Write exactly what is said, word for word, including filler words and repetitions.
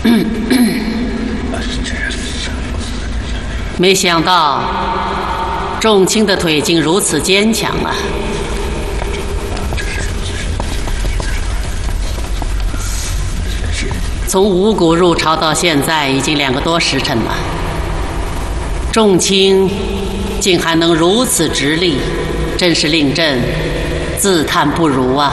没想到仲卿的腿竟如此坚强啊！从五谷入朝到现在已经两个多时辰了，仲卿竟还能如此直立，真是令朕自叹不如啊！